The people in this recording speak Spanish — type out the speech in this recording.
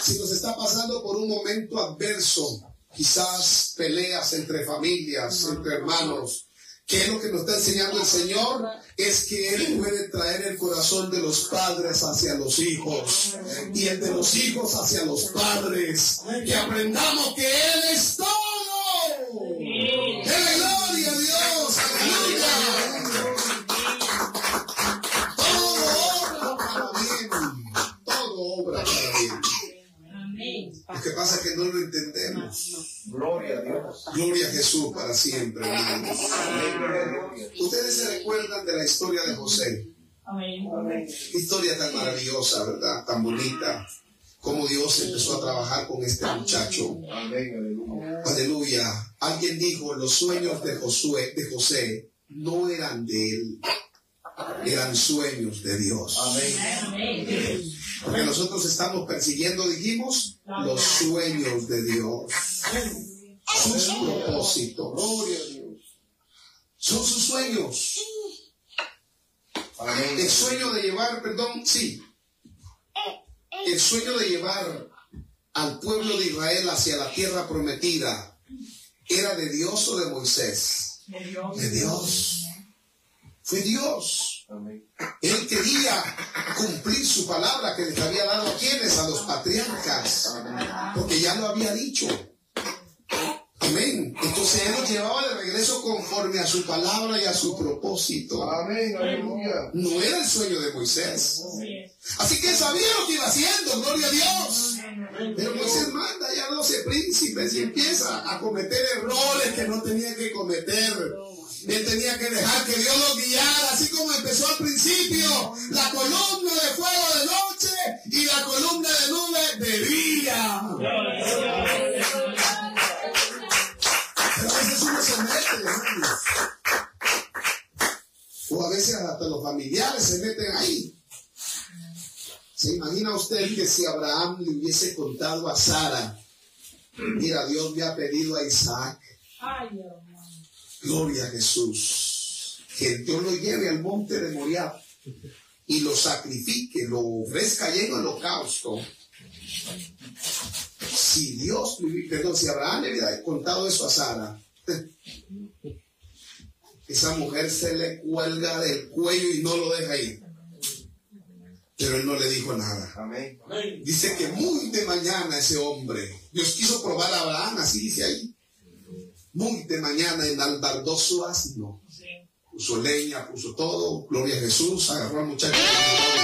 Si nos está pasando por un momento adverso, quizás peleas entre familias, entre hermanos, ¿qué es lo que nos está enseñando el Señor? Es que Él puede traer el corazón de los padres hacia los hijos y el de los hijos hacia los padres. Que aprendamos que Él es todo. ¡Dele gloria a Dios! ¡Aleluya! Todo obra para bien. Todo obra para bien. Lo que pasa es que no lo entendemos. Gloria a Dios. Gloria a Jesús para siempre. Ustedes se recuerdan de la historia de José. Historia tan maravillosa, ¿verdad? Tan bonita. Cómo Dios empezó a trabajar con este muchacho. Aleluya. Alguien dijo, los sueños de José no eran de él. Eran sueños de Dios. Porque nosotros estamos persiguiendo, dijimos, los sueños de Dios. Sus propósitos. Gloria a Dios. Son sus sueños. El sueño de llevar, el sueño de llevar al pueblo de Israel hacia la tierra prometida, ¿era de Dios o de Moisés? De Dios. Fue Dios. Él quería cumplir su palabra que les había dado a quienes, a los patriarcas, porque ya lo había dicho. Amén. Entonces Él los llevaba de regreso conforme a su palabra y a su propósito. Amén. Aleluya. No era el sueño de Moisés. Así que sabía lo que iba haciendo, gloria a Dios. Pero Moisés manda ya 12 príncipes y empieza a cometer errores que no tenía que cometer. Él tenía que dejar que Dios lo guiara, así como empezó al principio, la columna de fuego de noche y la columna de nube de día. Pero a veces uno se mete, hermanos. O a veces hasta los familiares se meten ahí. ¿Se imagina usted que si Abraham le hubiese contado a Sara, mira, Dios me ha pedido a Isaac? Gloria a Jesús. Que Dios lo lleve al monte de Moriah y lo sacrifique, lo ofrezca ahí en holocausto. Si Abraham le hubiera contado eso a Sara, esa mujer se le cuelga del cuello y no lo deja ir. Pero él no le dijo nada. Amén. Dice que muy de mañana ese hombre, Dios quiso probar a Abraham, así dice ahí. Muy de mañana enaldardó su asno. Puso leña, puso todo. Gloria a Jesús. Agarró al muchacho.